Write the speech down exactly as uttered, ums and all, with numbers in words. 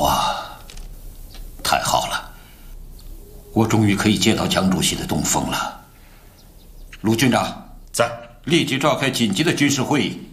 好啊，太好了，我终于可以见到蒋主席的东风了。陆军长在， 立即召开紧急的军事会议，